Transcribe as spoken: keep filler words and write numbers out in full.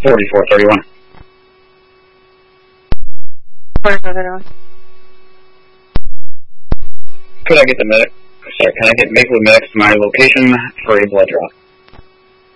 forty-four thirty-one. forty-four thirty-one. Could I get the medic? Sorry, can I get Maplewood Medics to my location for a blood draw?